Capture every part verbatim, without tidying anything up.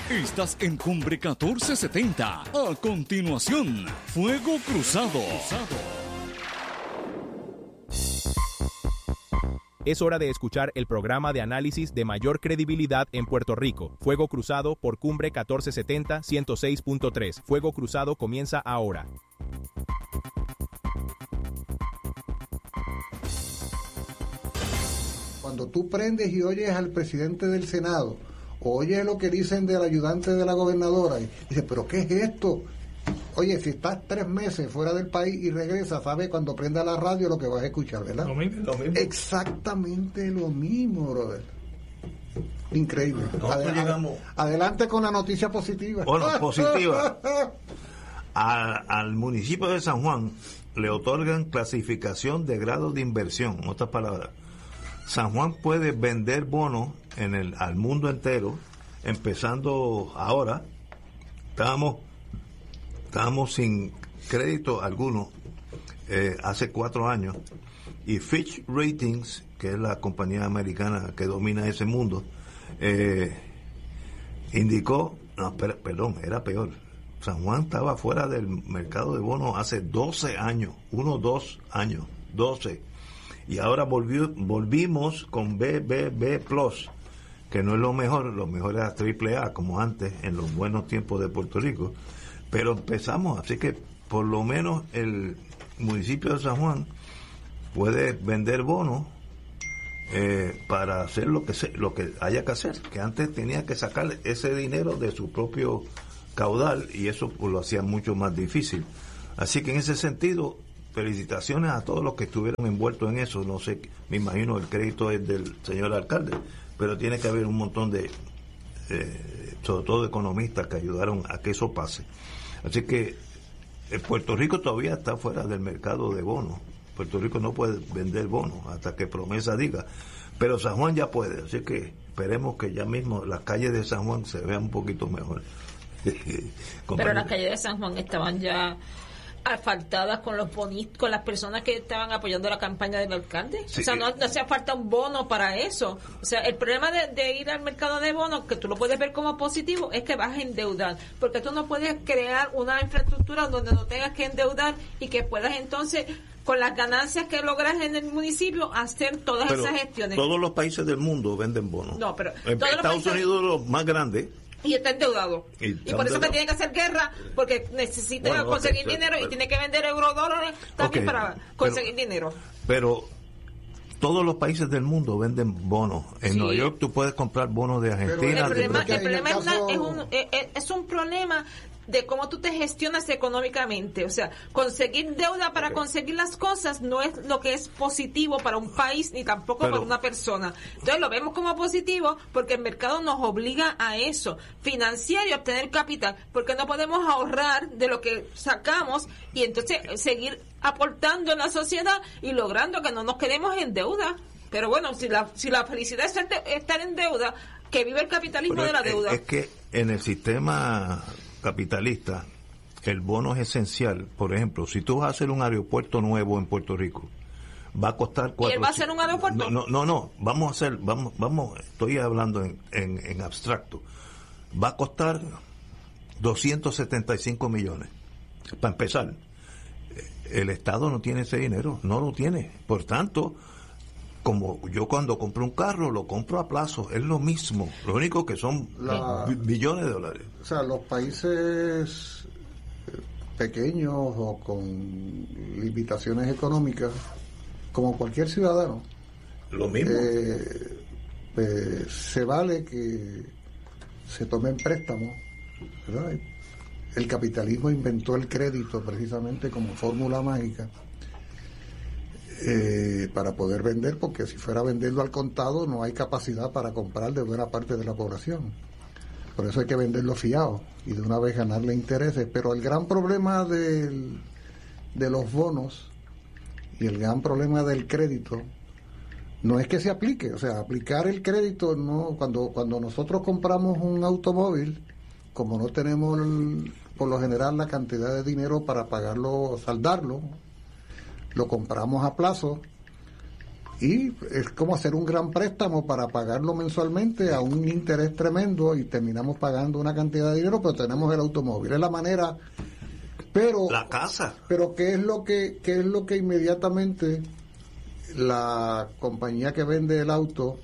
Estás en Cumbre catorce setenta. A continuación, Fuego Cruzado. Es hora de escuchar el programa de análisis de mayor credibilidad en Puerto Rico. Fuego Cruzado por Cumbre catorce setenta, ciento seis punto tres. Fuego Cruzado comienza ahora. Cuando tú prendes y oyes al presidente del Senado, o oyes lo que dicen del ayudante de la gobernadora, y dices, ¿pero qué es esto? Oye, si estás tres meses fuera del país y regresas, sabes cuando prenda la radio lo que vas a escuchar, ¿verdad? Lo mismo, lo mismo. Exactamente lo mismo, brother. Increíble. Nosotros llegamos... Adelante con la noticia positiva. Bueno, positiva. A, al municipio de San Juan le otorgan clasificación de grado de inversión. En otras palabras, San Juan puede vender bonos en el al mundo entero, empezando ahora. Estábamos estábamos sin crédito alguno eh, hace cuatro años, y Fitch Ratings, que es la compañía americana que domina ese mundo, eh, indicó, no, per, perdón, era peor. San Juan estaba fuera del mercado de bonos hace doce años, uno, dos años, doce. Y ahora volvió, volvimos con B B B Plus, que no es lo mejor, lo mejor era triple A, como antes, en los buenos tiempos de Puerto Rico. Pero empezamos, así que por lo menos el municipio de San Juan puede vender bonos eh, para hacer lo que se, lo que haya que hacer, que antes tenía que sacar ese dinero de su propio caudal, y eso pues, lo hacía mucho más difícil. Así que en ese sentido, felicitaciones a todos los que estuvieron envueltos en eso. No sé, me imagino el crédito es del señor alcalde, pero tiene que haber un montón de, eh, sobre todo de economistas que ayudaron a que eso pase. Así que eh, Puerto Rico todavía está fuera del mercado de bonos. Puerto Rico no puede vender bonos hasta que Promesa diga, pero San Juan ya puede, así que esperemos que ya mismo las calles de San Juan se vean un poquito mejor. Pero las calles de San Juan estaban ya asfaltadas con los bonitos, con las personas que estaban apoyando la campaña del alcalde. Sí, o sea, no, no hacía falta un bono para eso. O sea, el problema de, de ir al mercado de bonos, que tú lo puedes ver como positivo, es que vas a endeudar, porque tú no puedes crear una infraestructura donde no tengas que endeudar y que puedas entonces, con las ganancias que logras en el municipio, hacer todas pero esas gestiones. Todos los países del mundo venden bonos. No, pero en todos Estados los países... Unidos los más grandes. Y está endeudado. Y, y por eso que tiene que hacer guerra, porque necesita bueno, conseguir okay, dinero pero, y tiene que vender eurodólares también okay, para conseguir pero, dinero. Pero todos los países del mundo venden bonos. En sí. Nueva York tú puedes comprar bonos de Argentina. El problema, de el problema es, una, es, un, es, es un problema de cómo tú te gestionas económicamente. O sea, conseguir deuda para okay. conseguir las cosas no es lo que es positivo para un país ni tampoco Pero, para una persona. Entonces lo vemos como positivo porque el mercado nos obliga a eso, financiar y obtener capital, porque no podemos ahorrar de lo que sacamos y entonces seguir aportando en la sociedad y logrando que no nos quedemos en deuda. Pero bueno, si la si la felicidad es estar en deuda, que vive el capitalismo Pero de la deuda. Es, es que en el sistema capitalista, el bono es esencial. Por ejemplo, si tú vas a hacer un aeropuerto nuevo en Puerto Rico, va a costar cuatro... ¿Y él va a hacer un aeropuerto? No, no, no, no. vamos a hacer, vamos, vamos, estoy hablando en, en, en abstracto. Va a costar doscientos setenta y cinco millones. Para empezar, el Estado no tiene ese dinero, no lo tiene. Por tanto, como yo cuando compro un carro, lo compro a plazo, es lo mismo, lo único que son la, billones de dólares. O sea, los países pequeños o con limitaciones económicas, como cualquier ciudadano, lo mismo. Eh, pues, se vale que se tomen préstamos, ¿verdad? El capitalismo inventó el crédito precisamente como fórmula mágica. Eh, para poder vender, porque si fuera a venderlo al contado no hay capacidad para comprar de buena parte de la población. Por eso hay que venderlo fiado y de una vez ganarle intereses. Pero el gran problema del, de los bonos y el gran problema del crédito no es que se aplique, o sea, aplicar el crédito, no cuando cuando nosotros compramos un automóvil, como no tenemos el, por lo general la cantidad de dinero para pagarlo, saldarlo, lo compramos a plazo, y es como hacer un gran préstamo para pagarlo mensualmente a un interés tremendo y terminamos pagando una cantidad de dinero, pero tenemos el automóvil. Es la manera, pero la casa. Pero qué es lo que qué es lo que inmediatamente la compañía que vende el auto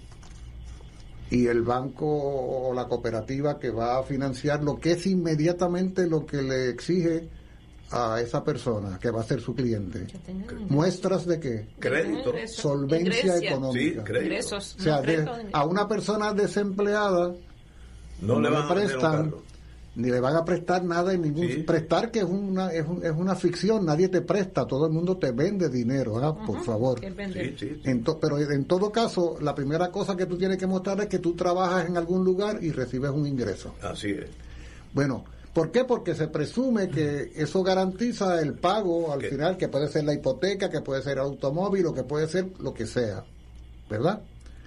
y el banco o la cooperativa que va a financiarlo, ¿qué es inmediatamente lo que le exige a esa persona que va a ser su cliente? ¿Muestras de qué? Crédito. Solvencia económica. Sí, crédito. Ingresos. O sea, No, de- crédito. a una persona desempleada No, le van a vender un prestan, carro. ni le van a prestar nada en ningún... Sí. Prestar, que es una, es, un- es una ficción, nadie te presta, todo el mundo te vende dinero, ¿ah? Por favor. Que vender. Sí, sí, sí. En to- pero en todo caso, la primera cosa que tú tienes que mostrar es que tú trabajas en algún lugar y recibes un ingreso. Así es. Bueno, ¿por qué? Porque se presume que eso garantiza el pago al ¿Qué? final, que puede ser la hipoteca, que puede ser el automóvil, o que puede ser lo que sea, ¿verdad?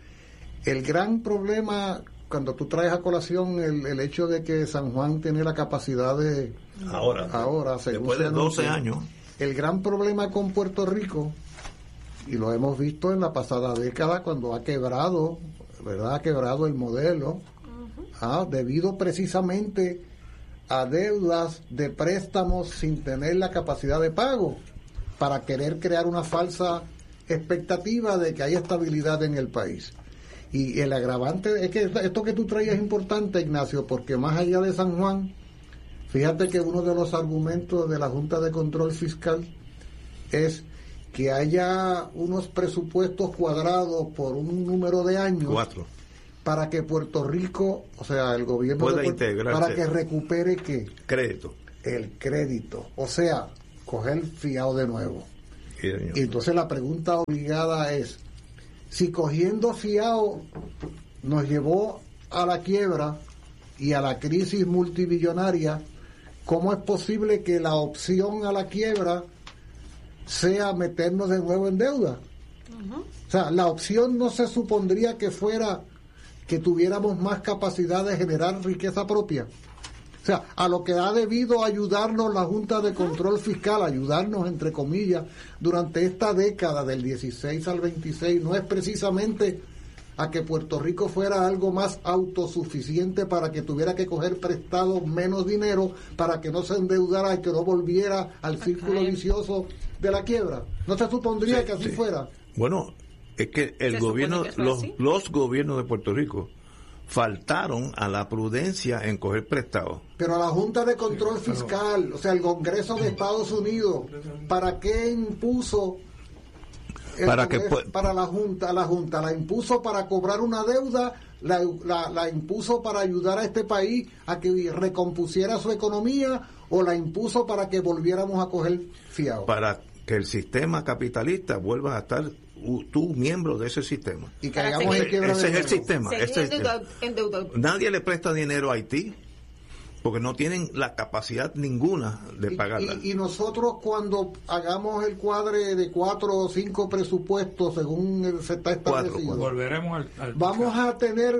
El gran problema, cuando tú traes a colación el, el hecho de que San Juan tiene la capacidad de... Ahora, Ahora, según después se de doce anuncia, años, el gran problema con Puerto Rico, y lo hemos visto en la pasada década cuando ha quebrado, ¿verdad? Ha quebrado el modelo, ah, debido precisamente a deudas de préstamos sin tener la capacidad de pago, para querer crear una falsa expectativa de que hay estabilidad en el país. Y el agravante es que esto que tú traías es importante, Ignacio, porque más allá de San Juan, fíjate que uno de los argumentos de la Junta de Control Fiscal es que haya unos presupuestos cuadrados por un número de años cuatro. para que Puerto Rico, o sea, el gobierno Pueda de Puerto- integrarse. para que recupere ¿qué? Crédito. El crédito, o sea, coger fiado de nuevo. Sí, señor. Y entonces la pregunta obligada es, si cogiendo fiado nos llevó a la quiebra y a la crisis multibillonaria, ¿cómo es posible que la opción a la quiebra sea meternos de nuevo en deuda? O sea, la opción no se supondría que fuera que tuviéramos más capacidad de generar riqueza propia. O sea, a lo que ha debido ayudarnos la Junta de Control Fiscal, ayudarnos entre comillas, durante esta década del dieciséis al veintiséis, no es precisamente a que Puerto Rico fuera algo más autosuficiente para que tuviera que coger prestado menos dinero para que no se endeudara y que no volviera al círculo vicioso de la quiebra. ¿No se supondría Sí, que así sí. fuera? Bueno, es que el Se gobierno, supone que fue los, así. los gobiernos de Puerto Rico faltaron a la prudencia en coger prestado. Pero la Junta de Control Fiscal, o sea, el Congreso de Estados Unidos, ¿para qué impuso el Para que Congreso- pu- para la Junta? La Junta la impuso para cobrar una deuda, la, la, la impuso para ayudar a este país a que recompusiera su economía, o la impuso para que volviéramos a coger fiado. Para que el sistema capitalista vuelva a estar u- tú miembro de ese sistema. Y Para caigamos en seguir- quiebra Ese de es el nuevo. sistema. Seguir ese es el- endeudado- endeudado. Nadie le presta dinero a Haití porque no tienen la capacidad ninguna de Y- pagarla. Y, y nosotros cuando hagamos el cuadre de cuatro o cinco presupuestos según el- se está Cuatro, establecido, Volveremos al, al- vamos a tener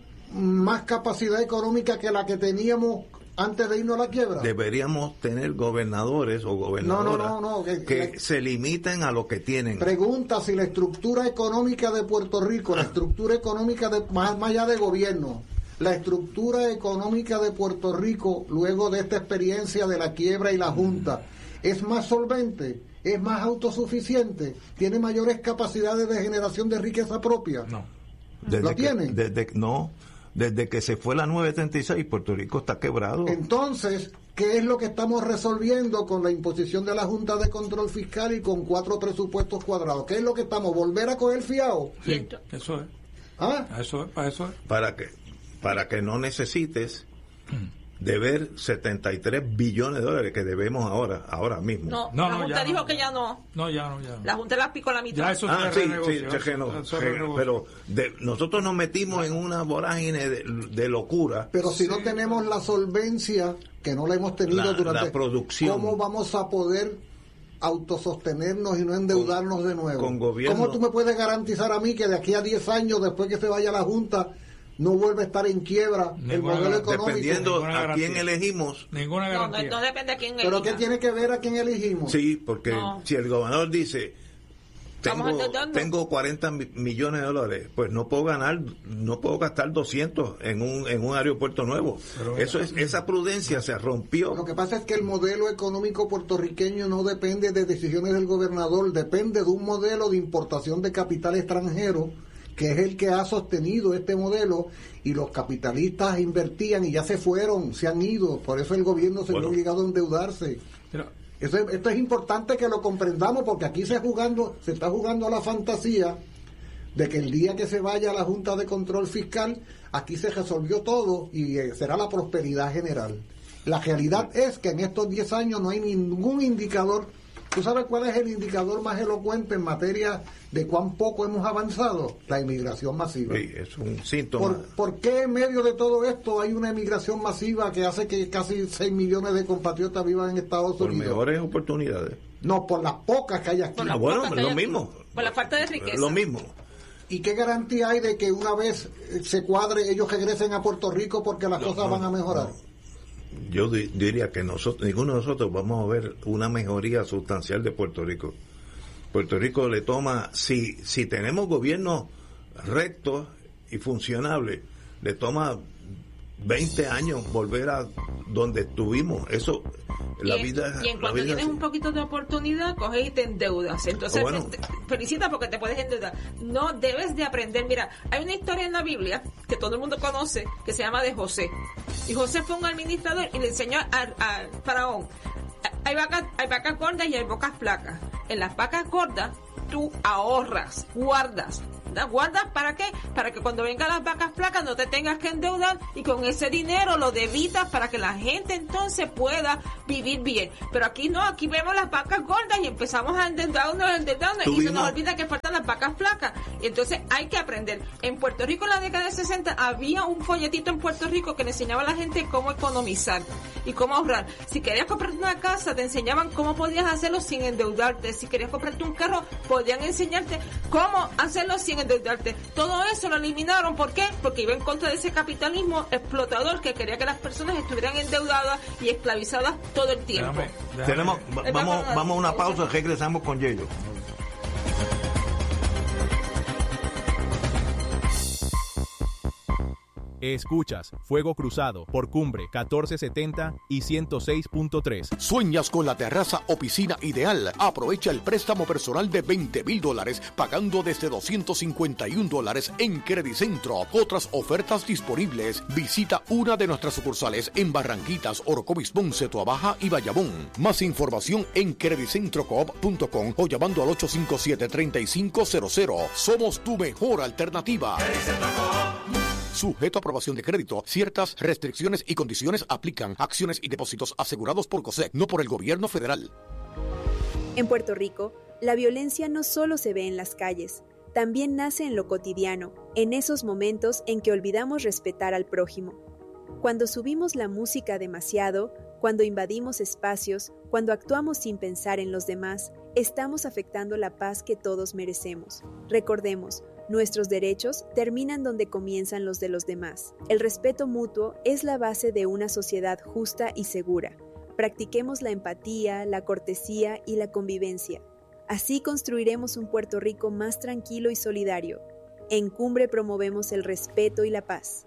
más capacidad económica que la que teníamos antes de irnos a la quiebra. Deberíamos tener gobernadores o gobernadoras No, no, no, no, que- que que- se limiten a lo que tienen. Pregunta si la estructura económica de Puerto Rico, la estructura económica de más, más allá de gobierno, la estructura económica de Puerto Rico luego de esta experiencia de la quiebra y la junta, ¿es más solvente? ¿Es más autosuficiente? ¿Tiene mayores capacidades de generación de riqueza propia? No. Desde ¿Lo que- tienen? Desde, no, desde que se fue la nueve treinta y seis, Puerto Rico está quebrado. Entonces, ¿qué es lo que estamos resolviendo con la imposición de la Junta de Control Fiscal y con cuatro presupuestos cuadrados? ¿Qué es lo que estamos? ¿Volver a coger fiado? Sí, Cierto. eso es. ¿Ah? Para eso es. Para eso es. Para que, para que no necesites deber setenta y tres billones de dólares que debemos ahora, ahora mismo. No, No, la no, Junta ya dijo no. que ya no. No, ya no, ya no. La Junta la picó a la mitad. Ya eso Ah, se sí, renegoció, sí, se reno- eso se se- renegoció. pero de- nosotros nos metimos en una vorágine de, de locura. Pero si no tenemos la solvencia, que no la hemos tenido La- durante... la producción. ¿Cómo vamos a poder autosostenernos y no endeudarnos Con- de nuevo? con gobierno- ¿Cómo tú me puedes garantizar a mí que de aquí a diez años, después que se vaya la Junta, no vuelve a estar en quiebra el Ninguna modelo garantía. económico? Dependiendo Ninguna a garantía. quién elegimos. Ninguna No, no, garantía. no depende de quién ¿Pero elija. qué tiene que ver a quién elegimos? Sí, porque No. si el gobernador dice tengo, tengo cuarenta millones de dólares, pues no puedo ganar, no puedo gastar doscientos en un en un aeropuerto nuevo. Pero eso es, esa prudencia se rompió. Lo que pasa es que el modelo económico puertorriqueño no depende de decisiones del gobernador, depende de un modelo de importación de capital extranjero, que es el que ha sostenido este modelo, y los capitalistas invertían y ya se fueron, se han ido, por eso el gobierno se bueno. vio obligado a endeudarse. Pero, Eso, esto es importante que lo comprendamos, porque aquí se, jugando, se está jugando a la fantasía de que el día que se vaya a la Junta de Control Fiscal, aquí se resolvió todo y eh, será la prosperidad general. La realidad es que en estos diez años no hay ningún indicador. ¿Tú sabes cuál es el indicador más elocuente en materia de cuán poco hemos avanzado? La inmigración masiva. Sí, es un síntoma. ¿Por, ¿Por qué en medio de todo esto hay una inmigración masiva que hace que casi seis millones de compatriotas vivan en Estados por Unidos? Por mejores oportunidades. No, por las pocas que hay aquí. Ah, bueno, lo aquí. mismo. Por la falta de riqueza. Lo mismo. ¿Y qué garantía hay de que una vez se cuadre ellos regresen a Puerto Rico porque las no, cosas no, van a mejorar? No. Yo di- diría que nosotros, ninguno de nosotros vamos a ver una mejoría sustancial de Puerto Rico. Puerto Rico le toma, si si tenemos gobiernos rectos y funcionables, le toma veinte años volver a donde estuvimos. Eso, la y, vida. Y en cuanto vida tienes así. un poquito de oportunidad, coges y te endeudas. Entonces, oh, bueno. te, felicita porque te puedes endeudar. No debes de aprender. Mira, hay una historia en la Biblia que todo el mundo conoce que se llama de José. Y José fue un administrador y le enseñó al faraón: hay vacas, hay vacas gordas y hay vacas flacas. En las vacas gordas tú ahorras, guardas. ¿Guardas para qué? Para que cuando vengan las vacas flacas no te tengas que endeudar y con ese dinero lo debitas para que la gente entonces pueda vivir bien. Pero aquí no, aquí vemos las vacas gordas y empezamos a endeudarnos, a endeudarnos y se nos olvida que faltan las vacas flacas. Y entonces hay que aprender. En Puerto Rico en la década de sesenta había un folletito en Puerto Rico que le enseñaba a la gente cómo economizar y cómo ahorrar. Si querías comprarte una casa, te enseñaban cómo podías hacerlo sin endeudarte. Si querías comprarte un carro, podían enseñarte cómo hacerlo sin endeudarte. Todo eso lo eliminaron. ¿Por qué? Porque iba en contra de ese capitalismo explotador que quería que las personas estuvieran endeudadas y esclavizadas todo el tiempo. Déjame, déjame. Tenemos, va, vamos, vamos a una pausa, regresamos con Yello. Escuchas Fuego Cruzado por Cumbre catorce setenta y ciento seis punto tres. ¿Sueñas con la terraza o piscina ideal? Aprovecha el préstamo personal de veinte mil dólares pagando desde doscientos cincuenta y un dólares en Credicentro. Otras ofertas disponibles. Visita una de nuestras sucursales en Barranquitas, Orocovis, Ponce, Toabaja y Bayamón. Más información en credicentro coop punto com o llamando al ocho cinco siete, tres cinco cero cero. Somos tu mejor alternativa. Sujeto a aprobación de crédito, ciertas restricciones y condiciones aplican. Acciones y depósitos asegurados por COSEC, no por el gobierno federal. En Puerto Rico, la violencia no solo se ve en las calles, también nace en lo cotidiano, en esos momentos en que olvidamos respetar al prójimo. Cuando subimos la música demasiado, cuando invadimos espacios, cuando actuamos sin pensar en los demás, estamos afectando la paz que todos merecemos. Recordemos, nuestros derechos terminan donde comienzan los de los demás. El respeto mutuo es la base de una sociedad justa y segura. Practiquemos la empatía, la cortesía y la convivencia. Así construiremos un Puerto Rico más tranquilo y solidario. En Cumbre promovemos el respeto y la paz.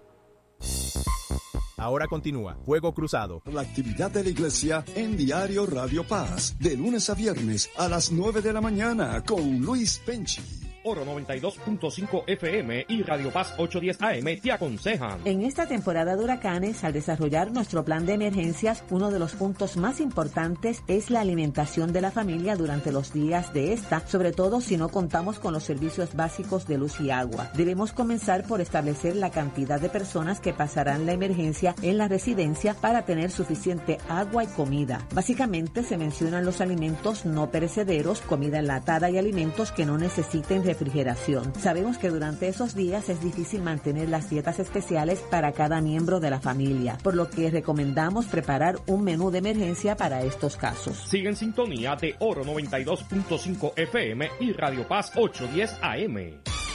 Ahora continúa Fuego Cruzado. La actividad de la iglesia en Diario Radio Paz, de lunes a viernes a las nueve de la mañana con Luis Penchi. Oro noventa y dos punto cinco F M y Radio Paz ochocientos diez A M te aconsejan. En esta temporada de huracanes, al desarrollar nuestro plan de emergencias, uno de los puntos más importantes es la alimentación de la familia durante los días de esta, sobre todo si no contamos con los servicios básicos de luz y agua. Debemos comenzar por establecer la cantidad de personas que pasarán la emergencia en la residencia para tener suficiente agua y comida. Básicamente se mencionan los alimentos no perecederos, comida enlatada y alimentos que no necesiten refrigeración. Sabemos que durante esos días es difícil mantener las dietas especiales para cada miembro de la familia, por lo que recomendamos preparar un menú de emergencia para estos casos. Sigue en sintonía de Oro noventa y dos punto cinco F M y Radio Paz ochocientos diez A M.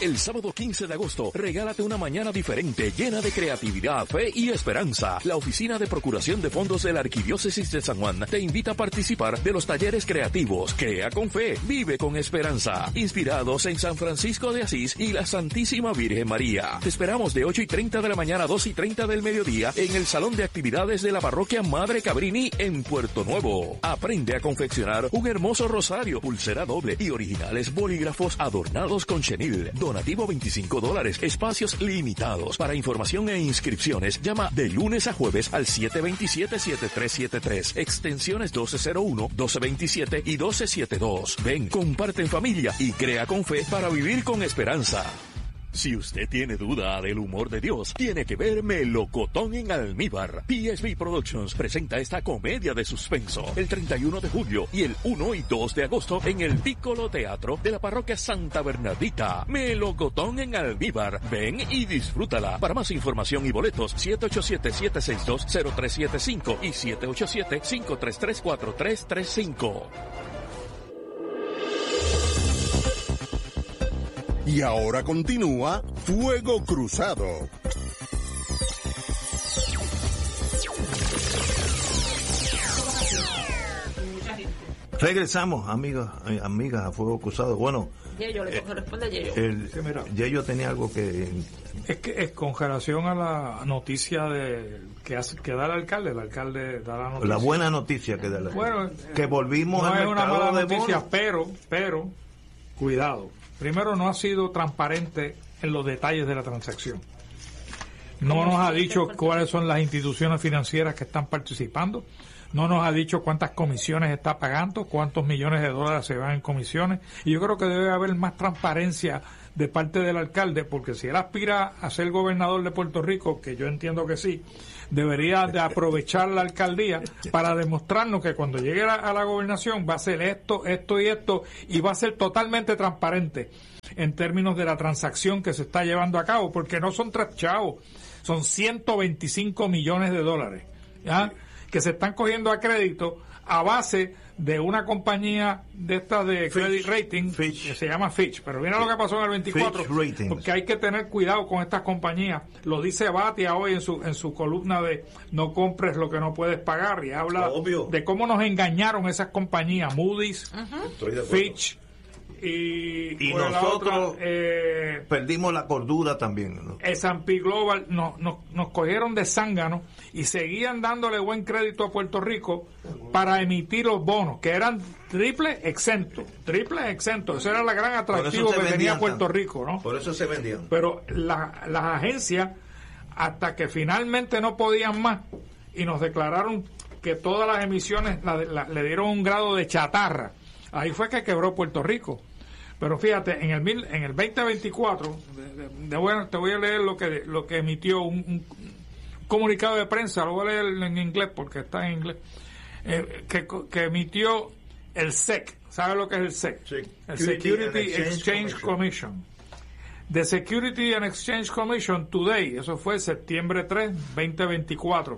El sábado quince de agosto, regálate una mañana diferente, llena de creatividad, fe y esperanza. La Oficina de Procuración de Fondos de la Arquidiócesis de San Juan te invita a participar de los talleres creativos Crea con Fe, Vive con Esperanza, inspirados en San Francisco de Asís y la Santísima Virgen María. Te esperamos de ocho y treinta de la mañana a dos y treinta del mediodía en el Salón de Actividades de la Parroquia Madre Cabrini en Puerto Nuevo. Aprende a confeccionar un hermoso rosario, pulsera doble y originales bolígrafos adornados con chenil. Donativo veinticinco dólares. Espacios limitados. Para información e inscripciones, llama de lunes a jueves al siete dos siete, siete tres siete tres. Extensiones doce cero uno, doce veintisiete y doce setenta y dos. Ven, comparte en familia y crea con fe para vivir con esperanza. Si usted tiene duda del humor de Dios, tiene que ver Melocotón en Almíbar. P S B Productions presenta esta comedia de suspenso el treinta y uno de julio y el uno y dos de agosto en el Piccolo Teatro de la Parroquia Santa Bernardita. Melocotón en Almíbar. Ven y disfrútala. Para más información y boletos, siete ocho siete, siete seis dos, cero tres siete cinco y siete ocho siete, cinco tres tres, cuatro tres tres cinco. Y ahora continúa Fuego Cruzado. Regresamos, amigas, amigas, a Fuego Cruzado. Bueno, Yeyo, le corresponde a Yeyo. El, sí, mira, Yeyo tenía algo que... Es que es con relación a la noticia de que, hace, que da el alcalde, el alcalde da la noticia. La buena noticia que da el alcalde. Bueno, que volvimos no al es una mercado mala de noticia, bonos. pero, pero, cuidado. Primero, no ha sido transparente en los detalles de la transacción. No nos ha dicho cuáles son las instituciones financieras que están participando. No nos ha dicho cuántas comisiones está pagando, cuántos millones de dólares se van en comisiones. Y yo creo que debe haber más transparencia de parte del alcalde, porque si él aspira a ser gobernador de Puerto Rico, que yo entiendo que sí, debería de aprovechar la alcaldía para demostrarnos que cuando llegue a, a la gobernación va a ser esto, esto y esto, y va a ser totalmente transparente en términos de la transacción que se está llevando a cabo, porque no son tres chavos, son ciento veinticinco millones de dólares, ¿ya? Que se están cogiendo a crédito a base de una compañía de estas de Fitch, credit rating Fitch. Que se llama Fitch, pero mira lo que pasó en el veinticuatro, porque hay que tener cuidado con estas compañías. Lo dice Batia hoy en su en su columna de no compres lo que no puedes pagar, y habla Obvio. de cómo nos engañaron esas compañías, Moody's, uh-huh. Fitch, y, y nosotros otra, eh, perdimos la cordura también, ¿no? S and P Global nos, nos, nos cogieron de zángano y seguían dándole buen crédito a Puerto Rico para emitir los bonos, que eran triple exentos, triple exentos. Ese era el gran atractivo que tenía Puerto Rico, ¿no? Por eso se vendían. Pero la, las agencias, hasta que finalmente no podían más y nos declararon que todas las emisiones la, la, le dieron un grado de chatarra, ahí fue que quebró Puerto Rico. Pero fíjate, en el mil, en el veinte veinticuatro, de, de, de, bueno, te voy a leer lo que lo que emitió un, un comunicado de prensa, lo voy a leer en inglés porque está en inglés, eh, que, que emitió el S E C. ¿Sabe lo que es el S E C? Sí. El Security Exchange, Exchange Commission. Commission. The Security and Exchange Commission today, eso fue septiembre tres, veinte veinticuatro,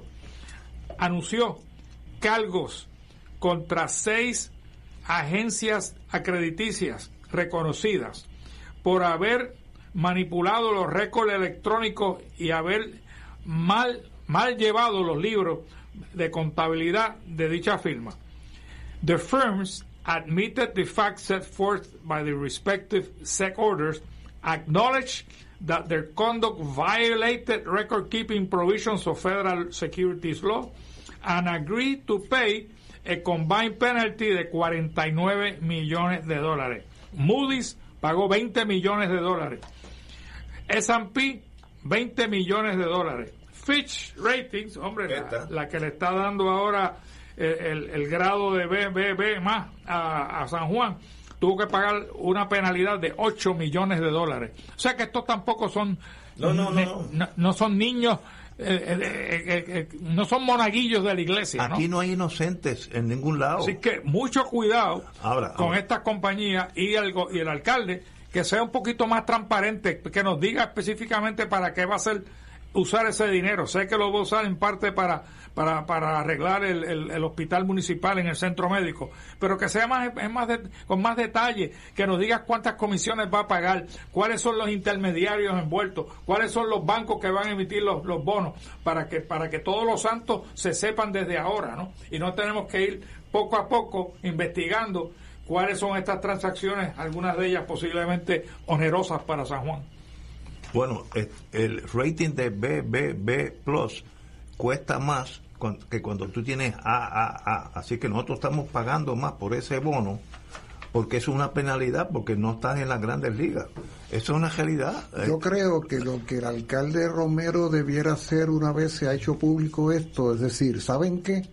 anunció cargos contra seis agencias acrediticias reconocidas por haber manipulado los récords electrónicos y haber mal mal llevado los libros de contabilidad de dicha firma. The firms admitted the facts set forth by the respective S E C orders, acknowledged that their conduct violated record-keeping provisions of federal securities law, and agreed to pay a combined penalty de cuarenta y nueve millones de dólares. Moody's pagó veinte millones de dólares. S and P, veinte millones de dólares. Fitch Ratings, hombre, la, la que le está dando ahora el, el, el grado de B B B más a, a San Juan, tuvo que pagar una penalidad de ocho millones de dólares. O sea que estos tampoco son no no no, no. no, no son niños, eh, eh, eh, eh, no son monaguillos de la iglesia. Aquí no, no hay inocentes en ningún lado. Así que mucho cuidado ahora, con ahora. estas compañías y el, y el alcalde, que sea un poquito más transparente, que nos diga específicamente para qué va a ser usar ese dinero. Sé que lo va a usar en parte para para, para arreglar el, el, el hospital municipal en el centro médico, pero que sea más, es más de, con más detalle, que nos digas cuántas comisiones va a pagar, cuáles son los intermediarios envueltos, cuáles son los bancos que van a emitir los, los bonos, para que para que todos los santos se sepan desde ahora, ¿no? Y no tenemos que ir poco a poco investigando cuáles son estas transacciones, algunas de ellas posiblemente onerosas para San Juan. Bueno, el rating de B B B Plus cuesta más que cuando tú tienes A A A, así que nosotros estamos pagando más por ese bono, porque es una penalidad, porque no estás en las grandes ligas. Eso es una realidad. Yo creo que lo que el alcalde Romero debiera hacer una vez se ha hecho público esto, es decir, ¿saben qué?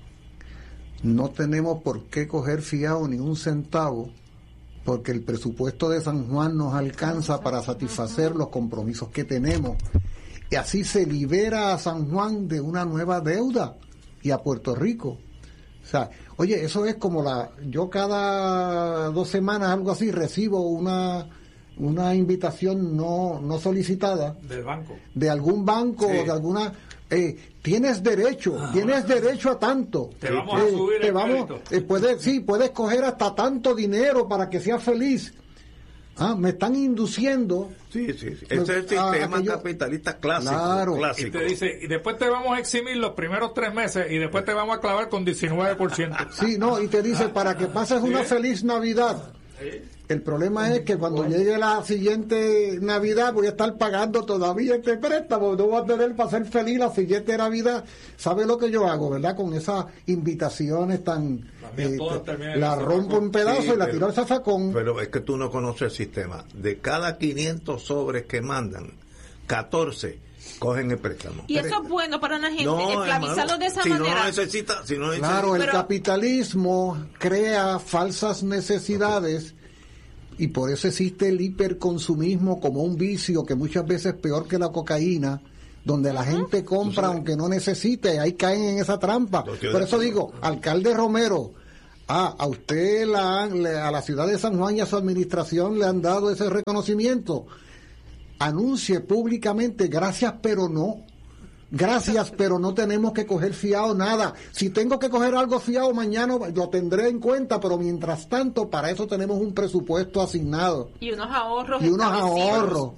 No tenemos por qué coger fiado ni un centavo, porque el presupuesto de San Juan nos alcanza para satisfacer los compromisos que tenemos. Y así se libera a San Juan de una nueva deuda y a Puerto Rico. O sea, oye, eso es como la... Yo cada dos semanas, algo así, recibo una una invitación no no solicitada. Del banco. De algún banco, sí. de alguna... Eh, tienes derecho, ah, tienes derecho a tanto. Te vamos eh, a subir te el vamos, eh, puedes, sí, puedes coger hasta tanto dinero para que seas feliz. Ah, me están induciendo. Sí, sí, sí. Ese es el sistema yo, capitalista clásico. Claro. Clásico. Y te dice, y después te vamos a eximir los primeros tres meses y después te vamos a clavar con diecinueve por ciento. Sí, no, y te dice, para que pases una feliz Navidad. El problema es que cuando llegue la siguiente Navidad voy a estar pagando todavía este préstamo, no voy a tener para ser feliz la siguiente Navidad. ¿Sabe lo que yo hago, verdad? Con esas invitaciones tan... Eh, la rompo en pedazos sí, y la pero, tiro al zafacón. Pero es que tú no conoces el sistema. De cada quinientos sobres que mandan, catorce cogen el préstamo. Y eso es bueno para la gente, no, esclavizarlo de esa si manera. No necesita, si no necesita. Claro, el pero, capitalismo crea falsas necesidades. Okay. Y por eso existe el hiperconsumismo como un vicio que muchas veces es peor que la cocaína, donde la uh-huh. gente compra aunque no necesite, ahí caen en esa trampa. Por eso digo, alcalde Romero, ah, a usted, la, a la ciudad de San Juan y a su administración le han dado ese reconocimiento. Anuncie públicamente, gracias pero no. Gracias, pero no tenemos que coger fiado nada. Si tengo que coger algo fiado mañana, lo tendré en cuenta, pero mientras tanto, para eso tenemos un presupuesto asignado. Y unos ahorros. Y unos ahorros.